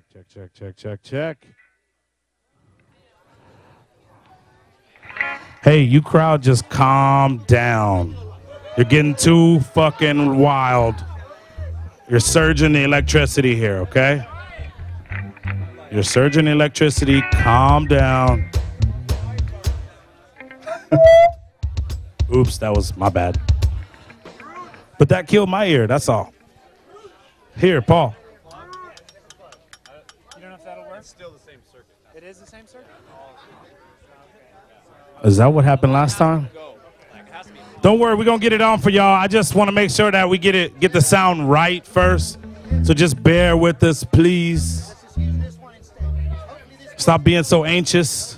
Check, check, check, check, check. Hey, you crowd, just calm down. You're getting too fucking wild. You're surging the electricity here, okay? You're surging the electricity. Calm down. Oops, that was my bad. But that killed my ear, that's all. Here, Paul. You don't know if that'll work? It's still the same circuit. It is the same circuit? Is that what happened last time? Don't worry, we're gonna get it on for y'all. I just want to make sure that we get the sound right first. So just bear with us, please. Stop being so anxious.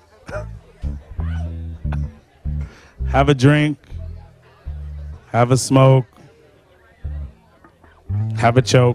Have a drink. Have a smoke. Have a choke.